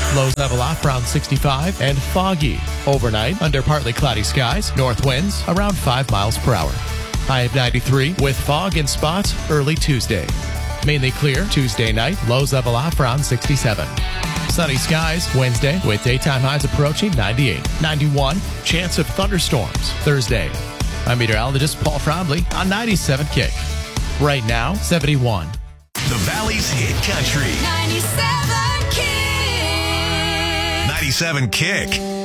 Lows level off around 65 and foggy. Overnight, under partly cloudy skies, north winds around 5 miles per hour. High of 93 with fog in spots early Tuesday. Mainly clear Tuesday night, lows level off around 67. Sunny skies Wednesday with daytime highs approaching 98. 91, chance of thunderstorms Thursday. I'm meteorologist Paul Trombley on 97 Kick. Right now, 71. The Valley's Hit Country. 97 Kick. 97 Kick.